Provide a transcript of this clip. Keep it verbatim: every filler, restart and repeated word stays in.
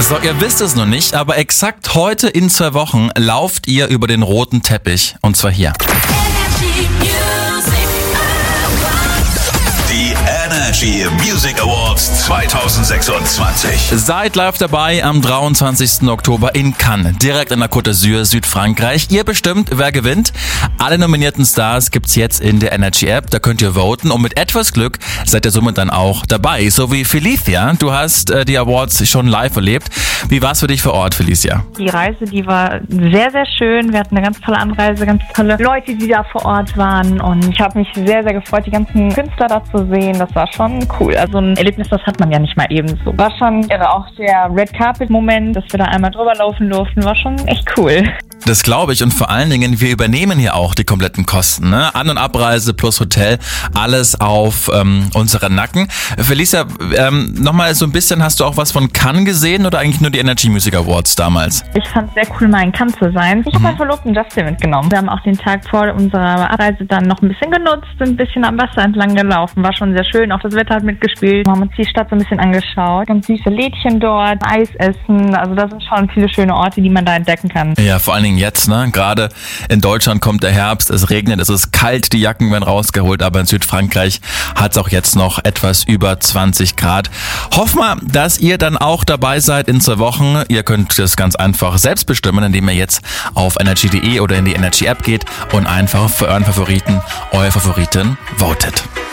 So, ihr wisst es noch nicht, aber exakt heute in zwei Wochen lauft ihr über den roten Teppich. Und zwar hier. Die Energy Music Awards zwanzig sechsundzwanzig. Seid live dabei am dreiundzwanzigsten Oktober in Cannes, direkt an der Côte d'Azur, Südfrankreich. Ihr bestimmt, wer gewinnt. Alle nominierten Stars gibt's jetzt in der Energy App, da könnt ihr voten und mit etwas Glück seid ihr somit dann auch dabei. So wie Felicia, du hast äh, die Awards schon live erlebt. Wie war's für dich vor Ort, Felicia? Die Reise, die war sehr, sehr schön. Wir hatten eine ganz tolle Anreise, ganz tolle Leute, die da vor Ort waren und ich habe mich sehr, sehr gefreut, die ganzen Künstler da zu sehen. Das war schon cool. Also ein Erlebnis, das hat man ja nicht mal eben so. War schon irre. Auch der Red Carpet Moment, dass wir da einmal drüber laufen durften, war schon echt cool. Das glaube ich und vor allen Dingen, wir übernehmen hier auch die kompletten Kosten. Ne? An- und Abreise plus Hotel, alles auf ähm, unseren Nacken. Felicia, ähm, nochmal so ein bisschen, hast du auch was von Cannes gesehen oder eigentlich nur die Energy Music Awards damals? Ich fand es sehr cool, mal in Cannes zu sein. Ich habe meinen Verlobten Justin mitgenommen. Wir haben auch den Tag vor unserer Abreise dann noch ein bisschen genutzt, sind ein bisschen am Wasser entlang gelaufen. War schon sehr schön, auch das Wetter hat mitgespielt. Wir haben uns die Stadt so ein bisschen angeschaut. Ganz süße Lädchen dort, Eis essen. Also da sind schon viele schöne Orte, die man da entdecken kann. Ja, vor allen Dingen jetzt, ne? Gerade in Deutschland kommt der Herbst, es regnet, es ist kalt, die Jacken werden rausgeholt, aber in Südfrankreich hat es auch jetzt noch etwas über zwanzig Grad. Hoffen wir, dass ihr dann auch dabei seid in zwei Wochen. Ihr könnt das ganz einfach selbst bestimmen, indem ihr jetzt auf energy punkt de oder in die Energy App geht und einfach für euren Favoriten, eure Favoriten votet.